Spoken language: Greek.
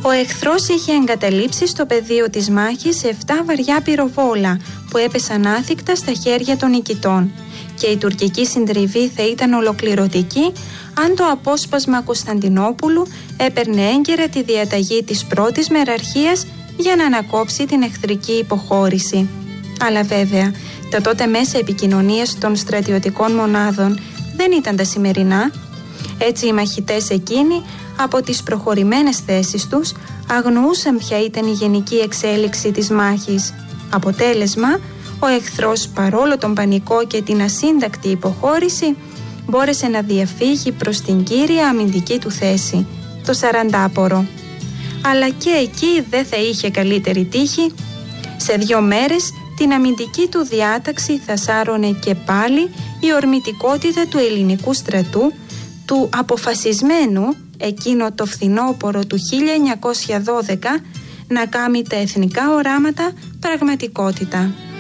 Ο εχθρός είχε εγκαταλείψει στο πεδίο της μάχης 7 βαριά πυροβόλα που έπεσαν άθικτα στα χέρια των νικητών και η τουρκική συντριβή θα ήταν ολοκληρωτική αν το απόσπασμα Κωνσταντινόπουλου έπαιρνε έγκαιρα τη διαταγή της πρώτης μεραρχίας για να ανακόψει την εχθρική υποχώρηση. Αλλά βέβαια, τα τότε μέσα επικοινωνίας των στρατιωτικών μονάδων δεν ήταν τα σημερινά. Έτσι οι μαχητές εκείνοι από τις προχωρημένες θέσεις τους αγνοούσαν ποια ήταν η γενική εξέλιξη της μάχης. Αποτέλεσμα, ο εχθρός παρόλο τον πανικό και την ασύντακτη υποχώρηση μπόρεσε να διαφύγει προς την κύρια αμυντική του θέση, το Σαραντάπορο. Αλλά και εκεί δεν θα είχε καλύτερη τύχη. Σε 2 μέρες την αμυντική του διάταξη θα σάρωνε και πάλι η ορμητικότητα του ελληνικού στρατού, του αποφασισμένου εκείνο το φθινόπωρο του 1912 να κάνει τα εθνικά οράματα πραγματικότητα.